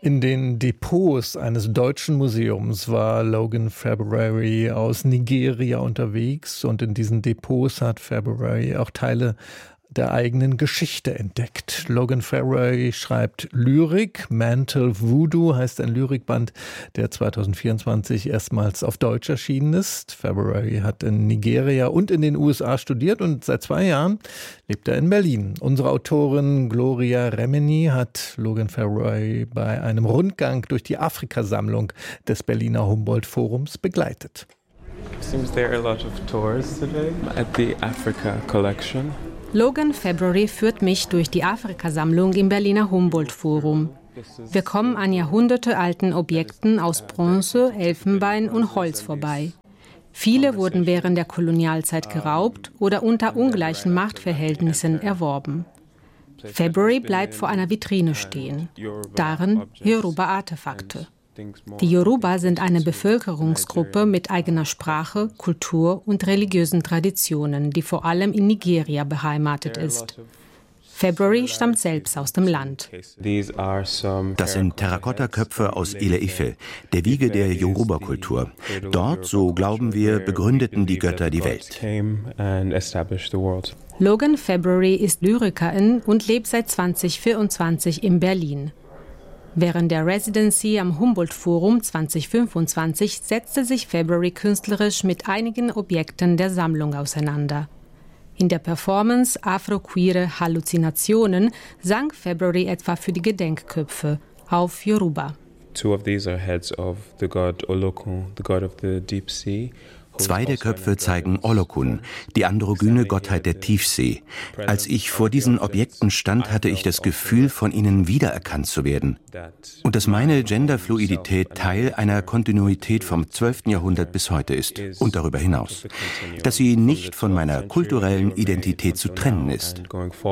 In den Depots eines deutschen Museums war Logan February aus Nigeria unterwegs und in diesen Depots hat February auch Teile der eigenen Geschichte entdeckt. Logan February schreibt Lyrik. Mental Voodoo heißt ein Lyrikband, der 2024 erstmals auf Deutsch erschienen ist. February hat in Nigeria und in den USA studiert und seit 2 Jahren lebt er in Berlin. Unsere Autorin Gloria Remini hat Logan February bei einem Rundgang durch die Afrikasammlung des Berliner Humboldt-Forums begleitet. Seems there are a lot of tours today at the Africa Collection. Logan February führt mich durch die Afrikasammlung im Berliner Humboldt-Forum. Wir kommen an jahrhundertealten Objekten aus Bronze, Elfenbein und Holz vorbei. Viele wurden während der Kolonialzeit geraubt oder unter ungleichen Machtverhältnissen erworben. February bleibt vor einer Vitrine stehen. Darin Yoruba-Artefakte. Die Yoruba sind eine Bevölkerungsgruppe mit eigener Sprache, Kultur und religiösen Traditionen, die vor allem in Nigeria beheimatet ist. February stammt selbst aus dem Land. Das sind Terrakotta-Köpfe aus Ile-Ife, der Wiege der Yoruba-Kultur. Dort, so glauben wir, begründeten die Götter die Welt. Logan February ist Lyrikerin und lebt seit 2024 in Berlin. Während der Residency am Humboldt-Forum 2025 setzte sich February künstlerisch mit einigen Objekten der Sammlung auseinander. In der Performance Afro-Queere Halluzinationen sang February etwa für die Gedenkköpfe auf Yoruba. 2 of these are heads of the god Olokun, the god of the deep sea. 2 der Köpfe zeigen Olokun, die androgyne Gottheit der Tiefsee. Als ich vor diesen Objekten stand, hatte ich das Gefühl, von ihnen wiedererkannt zu werden. Und dass meine Genderfluidität Teil einer Kontinuität vom 12. Jahrhundert bis heute ist und darüber hinaus. Dass sie nicht von meiner kulturellen Identität zu trennen ist.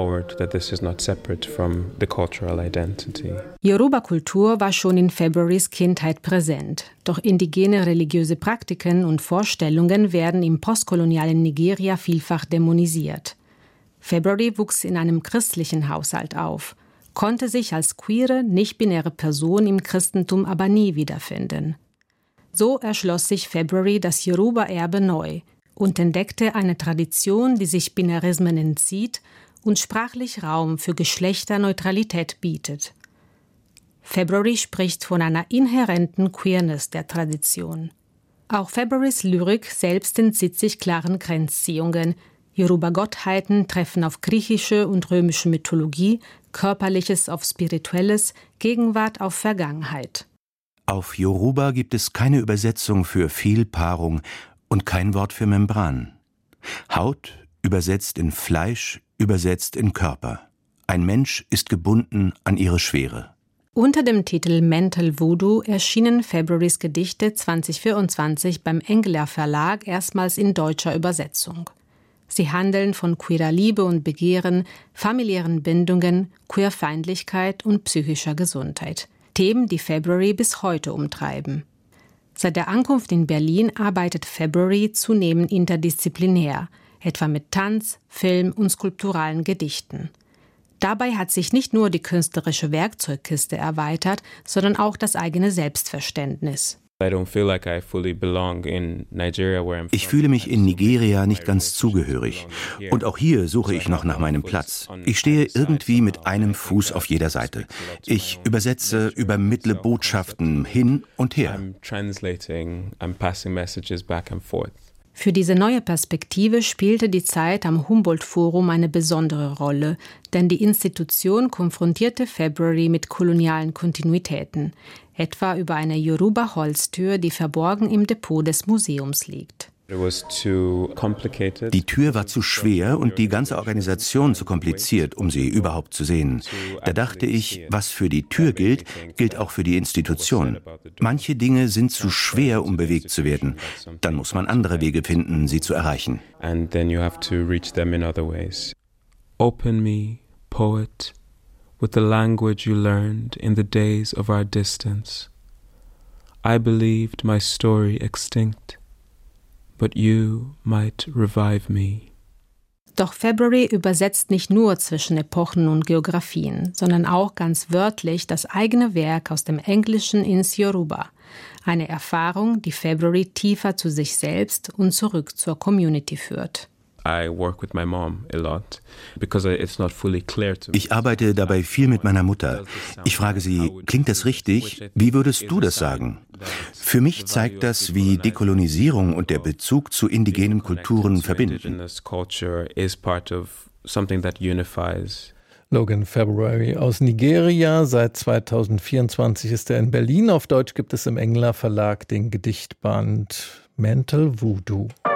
Yoruba-Kultur war schon in Februarys Kindheit präsent. Doch indigene religiöse Praktiken und Vorstellungen werden im postkolonialen Nigeria vielfach dämonisiert. February wuchs in einem christlichen Haushalt auf, konnte sich als queere, nicht-binäre Person im Christentum aber nie wiederfinden. So erschloss sich February das Yoruba-Erbe neu und entdeckte eine Tradition, die sich Binarismen entzieht und sprachlich Raum für Geschlechterneutralität bietet. February spricht von einer inhärenten Queerness der Tradition. Auch Februarys Lyrik selbst entzieht sich klaren Grenzziehungen. Yoruba-Gottheiten treffen auf griechische und römische Mythologie, Körperliches auf Spirituelles, Gegenwart auf Vergangenheit. Auf Yoruba gibt es keine Übersetzung für Vielpaarung und kein Wort für Membran. Haut übersetzt in Fleisch, übersetzt in Körper. Ein Mensch ist gebunden an ihre Schwere. Unter dem Titel Mental Voodoo erschienen Februarys Gedichte 2024 beim Engler Verlag erstmals in deutscher Übersetzung. Sie handeln von queerer Liebe und Begehren, familiären Bindungen, Queerfeindlichkeit und psychischer Gesundheit. Themen, die February bis heute umtreiben. Seit der Ankunft in Berlin arbeitet February zunehmend interdisziplinär, etwa mit Tanz, Film und skulpturalen Gedichten. Dabei hat sich nicht nur die künstlerische Werkzeugkiste erweitert, sondern auch das eigene Selbstverständnis. Ich fühle mich in Nigeria nicht ganz zugehörig. Und auch hier suche ich noch nach meinem Platz. Ich stehe irgendwie mit einem Fuß auf jeder Seite. Ich übersetze, übermittle Botschaften hin und her. Für diese neue Perspektive spielte die Zeit am Humboldt-Forum eine besondere Rolle, denn die Institution konfrontierte February mit kolonialen Kontinuitäten, etwa über eine Yoruba-Holztür, die verborgen im Depot des Museums liegt. Die Tür war zu schwer und die ganze Organisation zu kompliziert, um sie überhaupt zu sehen. Da dachte ich, was für die Tür gilt, gilt auch für die Institution. Manche Dinge sind zu schwer, um bewegt zu werden. Dann muss man andere Wege finden, sie zu erreichen. Open me, poet, with the language you learned in the days of our distance. I believed my story extinct, but you might revive me. Doch February übersetzt nicht nur zwischen Epochen und Geografien, sondern auch ganz wörtlich das eigene Werk aus dem Englischen ins Yoruba. Eine Erfahrung, die February tiefer zu sich selbst und zurück zur Community führt. Ich arbeite dabei viel mit meiner Mutter. Ich frage sie, klingt das richtig? Wie würdest du das sagen? Für mich zeigt das, wie Dekolonisierung und der Bezug zu indigenen Kulturen verbinden. Logan February aus Nigeria. Seit 2024 ist er in Berlin. Auf Deutsch gibt es im Engler Verlag den Gedichtband Mental Voodoo.